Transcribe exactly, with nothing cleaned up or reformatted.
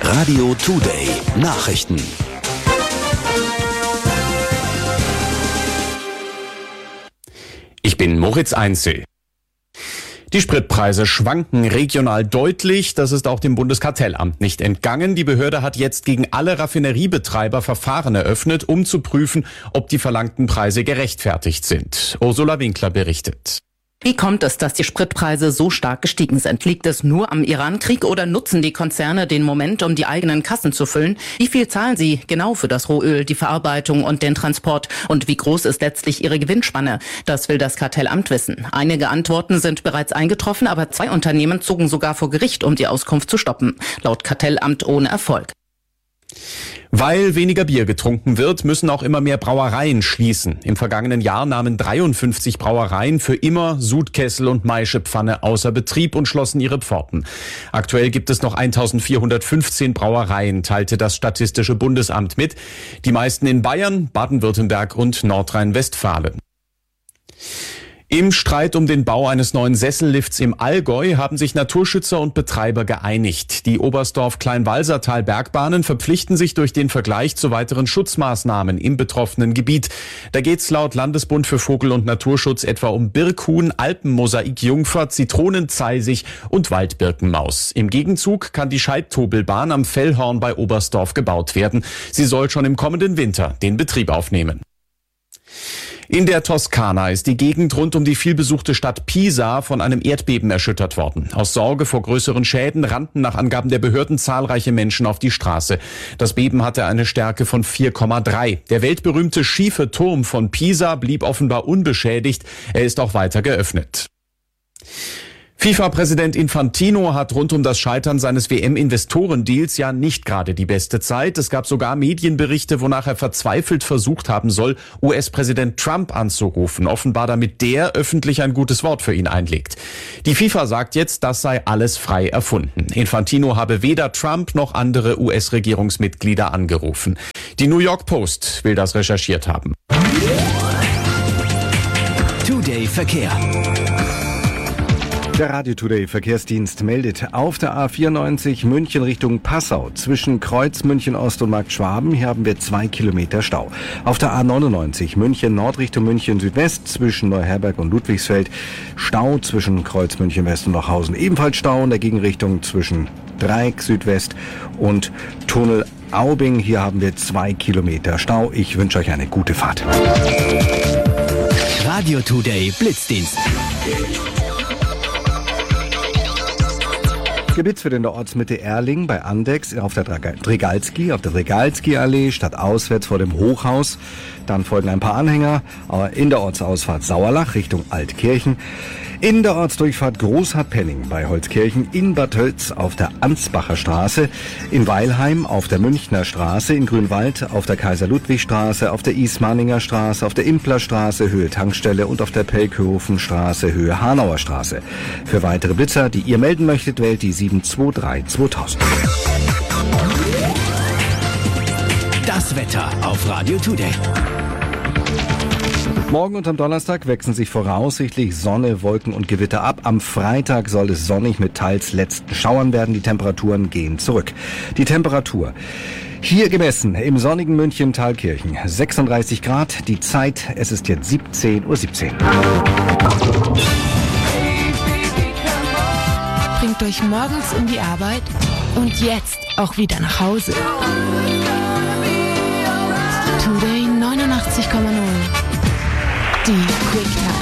Radio Today Nachrichten. Ich bin Moritz Einzel. Die Spritpreise schwanken regional deutlich. Das ist auch dem Bundeskartellamt nicht entgangen. Die Behörde hat jetzt gegen alle Raffineriebetreiber Verfahren eröffnet, um zu prüfen, ob die verlangten Preise gerechtfertigt sind. Ursula Winkler berichtet. Wie kommt es, dass die Spritpreise so stark gestiegen sind? Liegt es nur am Irankrieg oder nutzen die Konzerne den Moment, um die eigenen Kassen zu füllen? Wie viel zahlen sie genau für das Rohöl, die Verarbeitung und den Transport? Und wie groß ist letztlich ihre Gewinnspanne? Das will das Kartellamt wissen. Einige Antworten sind bereits eingetroffen, aber zwei Unternehmen zogen sogar vor Gericht, um die Auskunft zu stoppen. Laut Kartellamt ohne Erfolg. Weil weniger Bier getrunken wird, müssen auch immer mehr Brauereien schließen. Im vergangenen Jahr nahmen dreiundfünfzig Brauereien für immer Sudkessel und Maischepfanne außer Betrieb und schlossen ihre Pforten. Aktuell gibt es noch eintausendvierhundertfünfzehn Brauereien, teilte das Statistische Bundesamt mit. Die meisten in Bayern, Baden-Württemberg und Nordrhein-Westfalen. Im Streit um den Bau eines neuen Sessellifts im Allgäu haben sich Naturschützer und Betreiber geeinigt. Die Oberstdorf-Kleinwalsertal-Bergbahnen verpflichten sich durch den Vergleich zu weiteren Schutzmaßnahmen im betroffenen Gebiet. Da geht's laut Landesbund für Vogel- und Naturschutz etwa um Birkhuhn, Alpenmosaik-Jungfer, Zitronenzeisig und Waldbirkenmaus. Im Gegenzug kann die Scheidtobelbahn am Fellhorn bei Oberstdorf gebaut werden. Sie soll schon im kommenden Winter den Betrieb aufnehmen. In der Toskana ist die Gegend rund um die vielbesuchte Stadt Pisa von einem Erdbeben erschüttert worden. Aus Sorge vor größeren Schäden rannten nach Angaben der Behörden zahlreiche Menschen auf die Straße. Das Beben hatte eine Stärke von vier Komma drei. Der weltberühmte schiefe Turm von Pisa blieb offenbar unbeschädigt. Er ist auch weiter geöffnet. FIFA-Präsident Infantino hat rund um das Scheitern seines W M-Investorendeals ja nicht gerade die beste Zeit. Es gab sogar Medienberichte, wonach er verzweifelt versucht haben soll, U S-Präsident Trump anzurufen, offenbar damit der öffentlich ein gutes Wort für ihn einlegt. Die FIFA sagt jetzt, das sei alles frei erfunden. Infantino habe weder Trump noch andere U S-Regierungsmitglieder angerufen. Die New York Post will das recherchiert haben. Today Verkehr. Der Radio Today Verkehrsdienst meldet auf der A vierundneunzig München Richtung Passau zwischen Kreuz München Ost und Markt Schwaben. Hier haben wir zwei Kilometer Stau. Auf der A neunundneunzig München Nord Richtung München Südwest zwischen Neuherberg und Ludwigsfeld Stau zwischen Kreuz München West und Lochhausen. Ebenfalls Stau in der Gegenrichtung zwischen Dreieck Südwest und Tunnel Aubing. Hier haben wir zwei Kilometer Stau. Ich wünsche euch eine gute Fahrt. Radio Today Blitzdienst. Gebiet für den der Ortsmitte Erling bei Andex auf der Dregalski, auf der Dregalski-Allee, stadtauswärts vor dem Hochhaus. Dann folgen ein paar Anhänger in der Ortsausfahrt Sauerlach Richtung Altkirchen. In der Ortsdurchfahrt Großhartpenning bei Holzkirchen, in Bad Tölz auf der Ansbacher Straße, in Weilheim auf der Münchner Straße, in Grünwald auf der Kaiser-Ludwig-Straße, auf der Ismaninger Straße, auf der Impler Straße, Höhe Tankstelle und auf der Pelkhofen-Straße, Höhe Hanauer Straße. Für weitere Blitzer, die ihr melden möchtet, wählt die sieben zwei drei zweitausend. Das Wetter auf Radio Today. Morgen und am Donnerstag wechseln sich voraussichtlich Sonne, Wolken und Gewitter ab. Am Freitag soll es sonnig mit teils letzten Schauern werden. Die Temperaturen gehen zurück. Die Temperatur hier gemessen im sonnigen München Thalkirchen sechsunddreißig Grad. Die Zeit, es ist jetzt siebzehn Uhr siebzehn. Bringt euch morgens in die Arbeit und jetzt auch wieder nach Hause. Today neunundachtzig Komma null. Die Quick